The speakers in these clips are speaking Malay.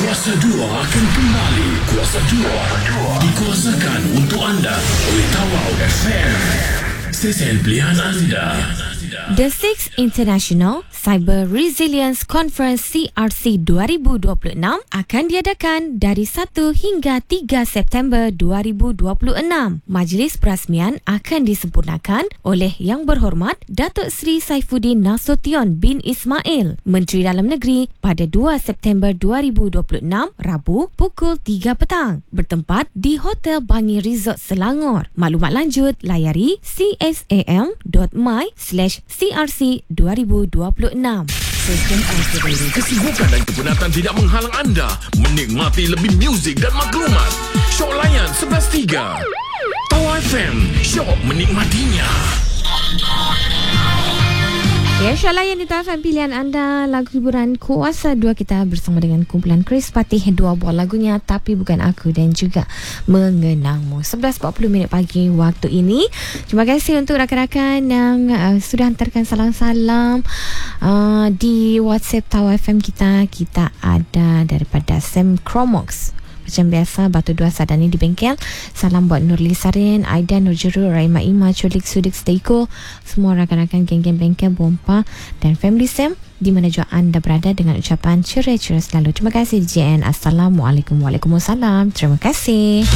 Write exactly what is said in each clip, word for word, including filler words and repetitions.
Kuasa dua akan kembali. Kuasa dua dikuasakan untuk anda oleh Tawau F M, stesen pilihan anda. The Sixth International Cyber Resilience Conference C R C dua ribu dua puluh enam akan diadakan dari satu hingga tiga September dua ribu dua puluh enam. Majlis perasmian akan disempurnakan oleh Yang Berhormat Datuk Seri Saifuddin Nasution bin Ismail, Menteri Dalam Negeri, pada dua September dua ribu dua puluh enam, Rabu, pukul tiga petang, bertempat di Hotel Bangi Resort Selangor. Maklumat lanjut layari csam dot my slash C R C dua ribu dua puluh enam. Kesibukan dan kepenatan tidak menghalang anda menikmati lebih muzik dan maklumat. Show layan sebelas tiga. Tawau F M, show menikmatinya. Ya, insyaAllah yang di Tawau F M pilihan anda, lagu hiburan Kuasa dua kita bersama dengan kumpulan Chris Patih, dua buah lagunya Tapi Bukan Aku dan juga Mengenangmu. sebelas empat puluh minit pagi waktu ini. Terima kasih untuk rakan-rakan yang uh, sudah hantarkan salam-salam uh, di WhatsApp Tawau F M kita. Kita ada daripada Sam Cromox. Macam biasa, Batu Dua Sadani di bengkel. Salam buat Nurli Sarin, Aida Nurjuru, Raima Ima, Culik Sudik Steiko, semua rakan-rakan geng-geng bengkel Bompa dan Family Sam di mana jua anda berada, dengan ucapan ceria-ceria selalu. Terima kasih D J N. Assalamualaikum. Waalaikumsalam. Terima kasih.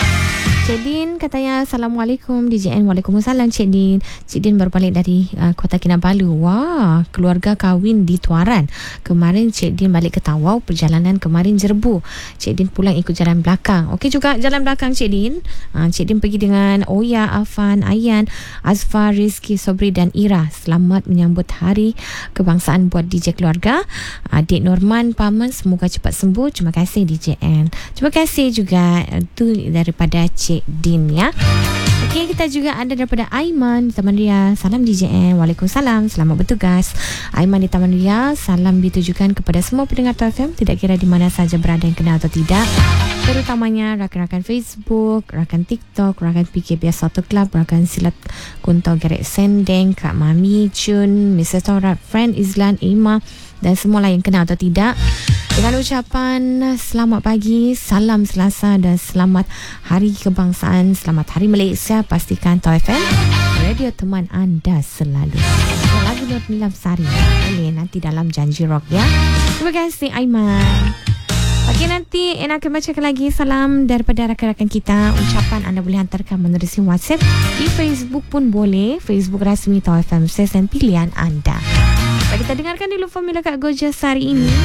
Cik Din katanya Assalamualaikum D J N. Waalaikumsalam Cik Din. Cik Din baru balik dari uh, Kota Kinabalu. Wah, keluarga kahwin di Tuaran. Kemarin Cik Din balik ke Tawau. Perjalanan kemarin Jerbu. Cik Din pulang ikut jalan belakang. Okey juga jalan belakang Cik Din. uh, Cik Din pergi dengan Oya, Afan, Ayan, Azfar, Rizki, Sobri dan Ira. Selamat menyambut hari kebangsaan buat D J keluarga. Adik Norman Paman, semoga cepat sembuh. Terima kasih D J N. Terima kasih juga uh, tu daripada Cik Din ya. Okey, kita juga ada daripada Aiman di Taman Ria. Salam D J N. Waalaikumsalam. Selamat bertugas. Aiman di Taman Ria, salam ditujukan kepada semua pendengar Tawau F M, tidak kira di mana saja berada yang kenal atau tidak. Terutamanya rakan-rakan Facebook, rakan TikTok, rakan P K B S Auto Club, rakan Silat Kunto Gerek Sendeng, Kak Mami, Chun, Missus Torat, Friend Izlan, Ima dan semua lain kenal atau tidak. Dengan ucapan selamat pagi, salam Selasa dan selamat Hari Kebangsaan, selamat Hari Malaysia. Pastikan Tawau F M, radio teman anda selalu. Lagu Nur Nilam Sari boleh nanti dalam Janji Rock ya. Terima kasih Aiman. Okey, nanti Ena akan bacakan lagi salam daripada rakan-rakan kita. Ucapan anda boleh hantarkan menerusi WhatsApp. Di Facebook pun boleh, Facebook rasmi Tawau F M, stesen pilihan anda. Baik, kita dengarkan dulu formula Kak Gorgeous hari ini.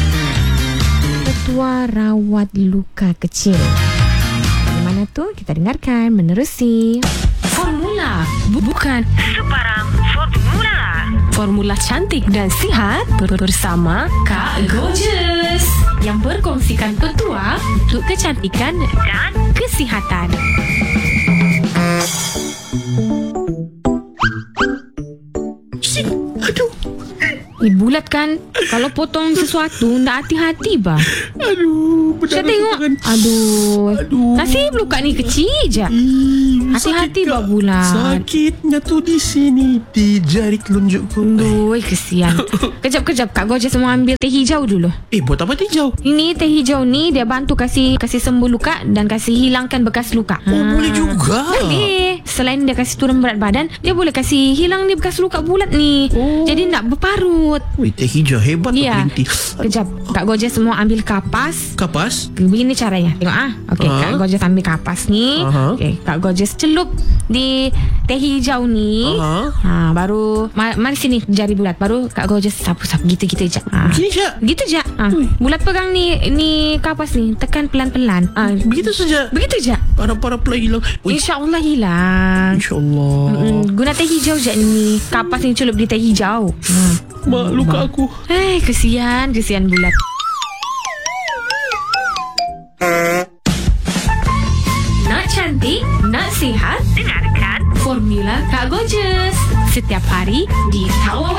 Ketua rawat luka kecil. Bagaimana tu? Kita dengarkan menerusi. Formula bukan sebarang formula. Formula cantik dan sihat bersama Kak Gorgeous yang berkongsikan petua untuk kecantikan dan kesihatan. Aduh. Eh, bulat kan? Kalau potong sesuatu ndak hati-hati bah. Aduh, Saya tengok. Aduh. Aduh. Nasib luka ni kecil je. Ih, Hati-hati sakit, bah Kak. bulat. Sakitnya tu di sini, di jari telunjukku. Aduh, kesian. Kejap-kejap Kak Gorgeous mau ambil teh hijau dulu. Eh, buat apa hijau? Ini teh hijau ni dia bantu kasih kasih sembuh luka dan kasih hilangkan bekas luka. Oh, boleh juga. Boleh. Selain dia kasih turun berat badan, dia boleh kasih hilang ni bekas luka bulat ni. Oh. Jadi nak berparut. Wih, teh hijau hebat. Ya. Pelinti. Kejap, Kak Gorgeous semua ambil kapas. Kapas? Begini caranya. Tengok ah. Okey, Ah. Kak Gorgeous ambil kapas ni. Aha. Okey, Kak Gorgeous celup di teh hijau ni. Aha. Ha, baru ma- mari sini jari bulat. Baru Kak Gorgeous sapu-sapu gitu-gitu je. Ha. Begini je. Gitu je. Ha. Bulat pegang ni ni kapas ni, tekan pelan-pelan. Ha. Begitu saja. Begitu je. Para-para pula hilang. Wih, InsyaAllah hilang. InsyaAllah. Mm, guna teh hijau je ni. Kapas ni celup di teh hijau. Hmm. Mak, luka aku. Eh, kesian, kesian bulat. Nak cantik, nak sihat, dengarkan Formula Kak Gorgeous setiap hari di Tawau